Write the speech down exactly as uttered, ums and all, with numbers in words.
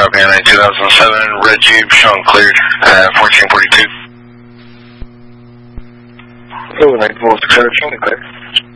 copy on a two thousand seven red Jeep showing cleared at fourteen forty-two. Oh, nine four six hundred showing clear.